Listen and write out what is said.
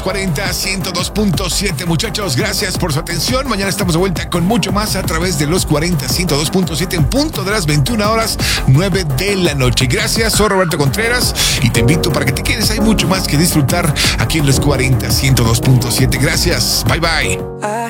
40 102.7. Muchachos, gracias por su atención. Mañana estamos de vuelta con mucho más a través de los 40 102.7 en punto de las 21 horas 9 de la noche. Gracias, soy Roberto Contreras y te invito para que te quedes. Hay mucho más que disfrutar aquí en los 40 102.7. Gracias, bye bye.